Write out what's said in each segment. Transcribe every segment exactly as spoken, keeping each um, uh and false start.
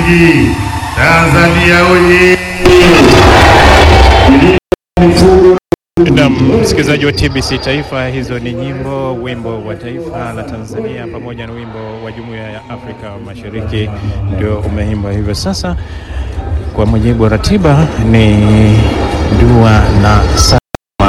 oye! Tanzania oye! Na msikilizaji wa T B C Taifa, hizo ni nyimbo, wimbo wa taifa la Tanzania pamoja na wimbo wa Jumuiya ya Afrika Mashariki ndio umeimba hivyo. Sasa kwa mujibu wa ratiba ni dua na sala.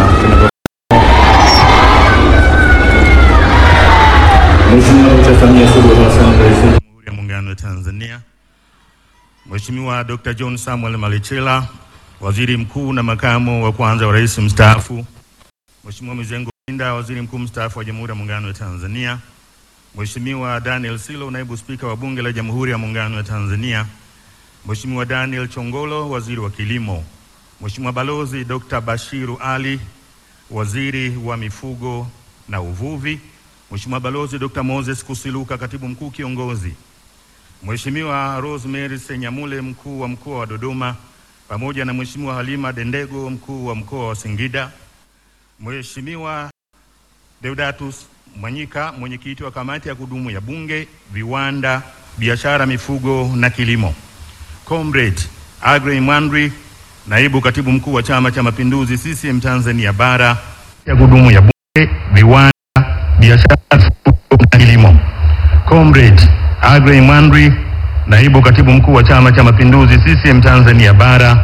Mheshimiwa Dkt. Samia Suluhu Hassan, Rais wa Jamhuri ya Muungano wa Tanzania, Mheshimiwa Dokta John Samuel Malichela, Waziri Mkuu na Makamu wa Kwanza wa Rais Mstaafu, Mheshimiwa Mizengo Pinda, Waziri Mkuu Mstaafu wa Jamhuri ya Muungano wa Tanzania, Mheshimiwa Daniel Silo, Naibu Spika wa Bunge la Jamhuri ya Muungano wa Tanzania, Mheshimiwa Daniel Chongolo, Waziri wa Kilimo, Mheshimiwa Balozi Dokta Bashiru Ali, Waziri wa Mifugo na Uvuvi, Mheshimiwa Balozi Dokta Moses Kusiluka, Katibu Mkuu Kiongozi, Mheshimiwa Rosemary Senyamule, Mkuu wa Mkoa wa Dodoma, pamoja na Mheshimiwa Halima Dendego, Mkuu wa Mkoa wa Singida, Mheshimiwa Deodatus Mwanyika, Mwenyekiti wa Kamati ya Kudumu ya Bunge, Viwanda, Biashara, Mifugo na Kilimo, Comrade Agrey Mwandri, Naibu Katibu Mkuu wa Chama cha Mapinduzi C C M Tanzania Bara ya Kudumu ya Bunge, Viwanda, Biashara, Mifugo na Kilimo, Comrade Agrey Mwandri, Naibu Katibu Mkuu wa Chama cha Mapinduzi C C M Tanzania Bara,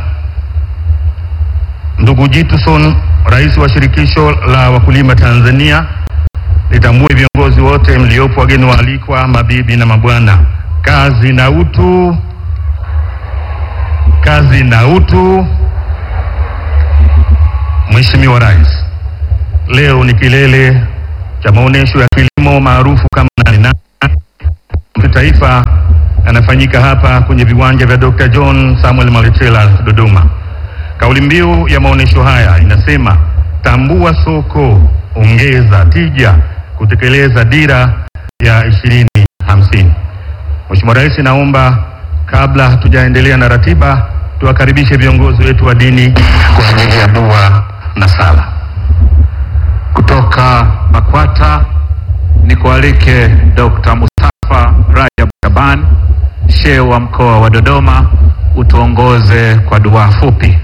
ndugu Jituson, Rais wa Shirikisho la Wakulima Tanzania, nitambue viongozi wote mliopo, wageni waalikwa, mabibi na mabwana. Kazi na utu, kazi na utu. Mheshimiwa Rais, leo ni kilele cha maonesho ya kilimo maarufu kama nane nane kitaifa, yanafanyika hapa kwenye viwanja vya Dokta John Samuel Malichela Dodoma. Kauli mbiu ya maonesho haya inasema tambua soko, ongeza tija, kutekeleza dira ya ishirini hamsini. Mheshimiwa Rais, naomba kabla hatujaendelea na ratiba, tuwakaribishe viongozi wetu wa dini kwa ajili ya dua na sala. Kutoka BAKWATA nikualike Dokta Mustafa Rajab Shaban, Shehe wa Mkoa wa Dodoma, utuongoze kwa dua fupi.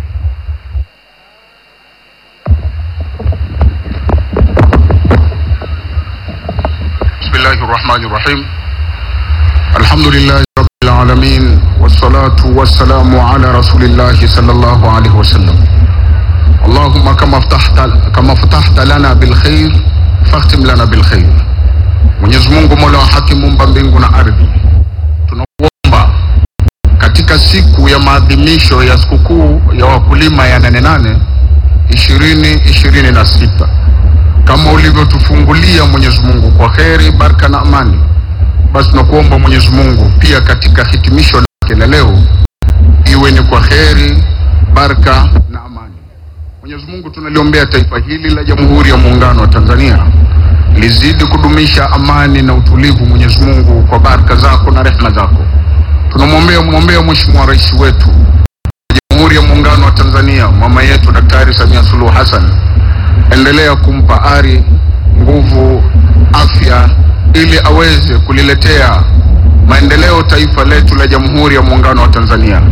Bismillahirrahmanirrahim. Alhamdulillahi rabbil alamin, wassalatu wassalamu ala rasulillahi sallallahu alaihi wasallam. Allahumma kama ftahta kama ftahta lana bil khair fakhtim lana bil khair. Mwenyezi Mungu Mola wa haki, muumba mbingu na ardhi, tunakuomba katika siku ya maadhimisho ya sikukuu ya wakulima ya nane nane ishirini ishirini na sita, kama ulivyotufungulia Mwenyezi Mungu kwa kheri, baraka na amani, basi tunakuomba Mwenyezi Mungu pia katika hitimisho lake la leo iwe ni kwa kheri, baraka na amani. Mwenyezi Mungu, tunaliombea taifa hili la Jamhuri ya Muungano wa Tanzania lizidi kudumisha amani na utulivu, Mwenyezi Mungu, kwa baraka zako na rehema zako. Tunamwombea muombea Mheshimiwa Rais wetu Jamhuri ya Muungano wa Tanzania, mama yetu Daktari Samia Suluhu Hassan, endelea kumpa ari, nguvu, afya, ili aweze kuliletea maendeleo taifa letu la Jamhuri ya Muungano wa Tanzania.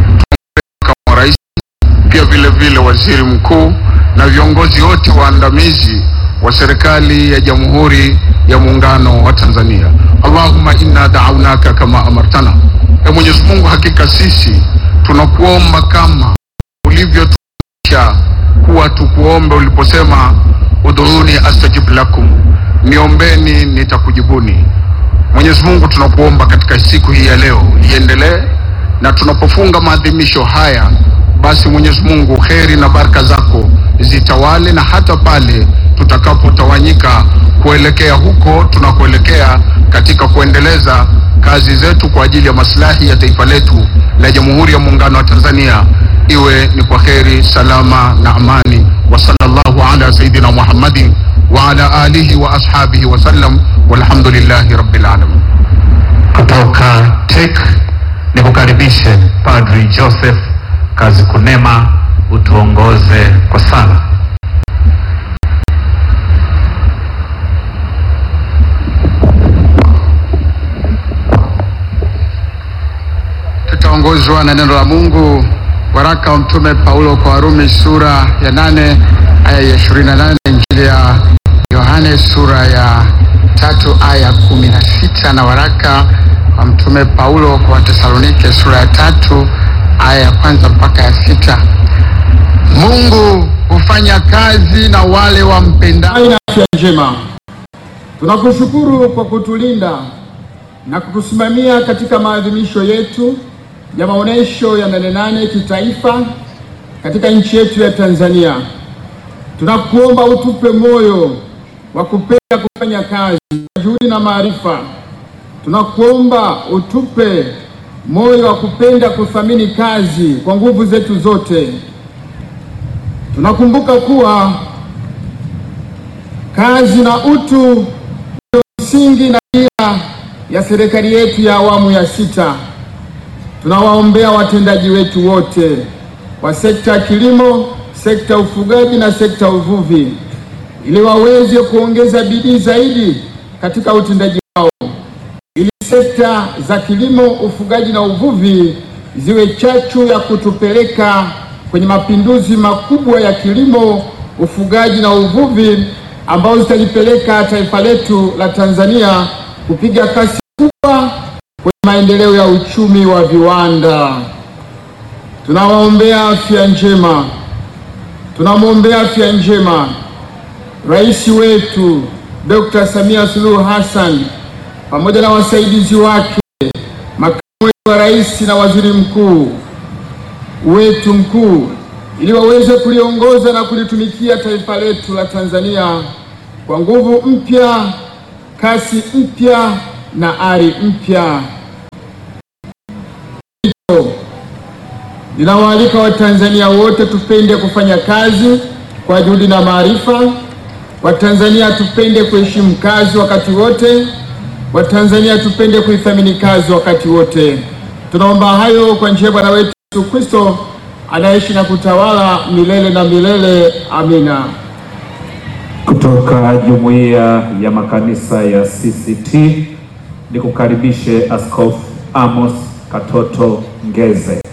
Kama rais, pia vile vile waziri mkuu na viongozi wote waandamizi wa serikali ya Jamhuri ya Muungano wa Tanzania. Allahumma inna da'awnaka kama amartana. E Mwenyezi Mungu, hakika sisi tunakuomba kama ulivyotuacha kuwa tukuombe uliposema udhuruni astajib lakum, niombeni nitakujibuni. Mwenyezi Mungu, tunakuomba katika siku hii ya leo iendelee, na tunapofunga maadhimisho haya, basi Mwenyezi Mungu kheri na baraka zako zitawale, na hata pale tutakapotawanyika kuelekea huko tunakoelekea katika kuendeleza kazi zetu kwa ajili ya maslahi ya taifa letu la Jamhuri ya Muungano wa Tanzania, iwe ni kwa kheri, salama na amani. Wa sallallahu ala sayidina Muhammadin wa ala alihi wa ashabihi wa sallam, walhamdulillahi rabbil alamin. Kutoka T E C nikukaribishe Padri Joseph Kazi Kunema, utuongoze kwa sala. tutaongozwa na neno la Mungu, waraka wa Mtume Paulo kwa Warumi sura ya nane aya ya ishirini na nane, Injili ya Yohane sura ya tatu aya kumi na sita, na waraka wa Mtume Paulo kwa Watesalonike sura ya tatu aya ya kwanza mpaka ya sita. Mungu hufanya kazi na wale wampendao. Afya njema. Tunakushukuru kwa kutulinda na kutusimamia katika maadhimisho yetu ya maonesho ya nane nane kitaifa katika nchi yetu ya Tanzania. Tunakuomba utupe moyo wa kupenda kufanya kazi kwa juhudi na maarifa. Tunakuomba utupe moyo wa kupenda kuthamini kazi kwa nguvu zetu zote. Tunakumbuka kuwa kazi na utu ndio msingi na dira ya serikali yetu ya awamu ya sita. Tunawaombea watendaji wetu wote wa sekta ya kilimo, sekta ya ufugaji na sekta ya uvuvi ili waweze kuongeza bidii zaidi katika utendaji wao, ili sekta za kilimo, ufugaji na uvuvi ziwe chachu ya kutupeleka kwenye mapinduzi makubwa ya kilimo, ufugaji na uvuvi ambao zitalipeleka taifa letu la Tanzania kupiga kasi kubwa kwenye maendeleo ya uchumi wa viwanda. Tunawaombea afya njema. Tunamwombea afya njema Rais wetu Dokta Samia Suluhu Hassan pamoja na wasaidizi wake, makamu wa rais na waziri mkuu wetu mkuu, ili waweze kuliongoza na kulitumikia taifa letu la Tanzania kwa nguvu mpya, kasi mpya na ari mpya. Ninawaalika Watanzania wote tupende kufanya kazi kwa juhudi na maarifa. Watanzania tupende kuheshimu kazi wakati wote. Watanzania tupende kuithamini kazi wakati wote. Tunaomba hayo kwa njia ya Bwana wetu Yesu Kristo anaishi na kutawala milele na milele. Amina. Kutoka Jumuiya ya Makanisa ya C C T nikukaribishe Askofu Amos Katoto Ngeze.